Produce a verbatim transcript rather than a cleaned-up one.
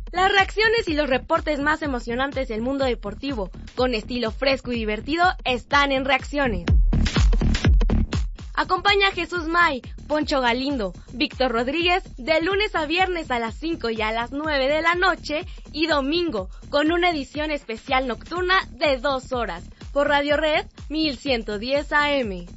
Las reacciones y los reportes más emocionantes del mundo deportivo, con estilo fresco y divertido, están en Reacciones. Acompaña a Jesús May, Poncho Galindo, Víctor Rodríguez de lunes a viernes a las cinco y a las nueve de la noche y domingo con una edición especial nocturna de dos horas por Radio Red mil ciento diez A M.